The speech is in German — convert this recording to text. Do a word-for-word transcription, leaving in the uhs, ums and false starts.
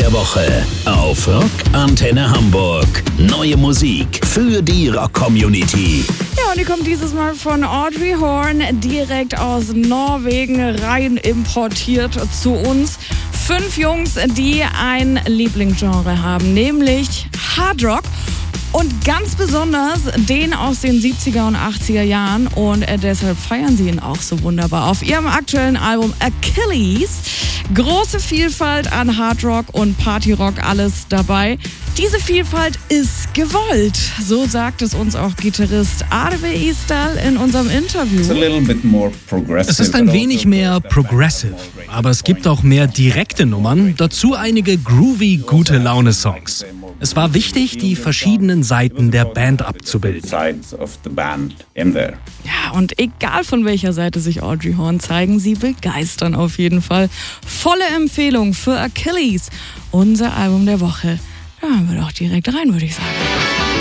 der Woche auf Rock Antenne Hamburg. Neue Musik für die Rock-Community. Ja, und die kommt dieses Mal von Audrey Horne, direkt aus Norwegen, rein importiert zu uns. Fünf Jungs, die ein Lieblingsgenre haben, nämlich Hard Rock. Und ganz besonders den aus den siebziger und achtziger Jahren. Und äh, deshalb feiern sie ihn auch so wunderbar. Auf ihrem aktuellen Album Achilles. Große Vielfalt an Hardrock und Partyrock, alles dabei. Diese Vielfalt ist gewollt. So sagt es uns auch Gitarrist Arve Isdal in unserem Interview. Es ist ein wenig mehr progressive, aber es gibt auch mehr direkte Nummern, dazu einige groovy, gute Laune-Songs. Es war wichtig, die verschiedenen Seiten der Band abzubilden. Ja, und egal von welcher Seite sich Audrey Horne zeigen, sie begeistern auf jeden Fall. Volle Empfehlung für Achilles, unser Album der Woche. Da hören wir doch direkt rein, würde ich sagen.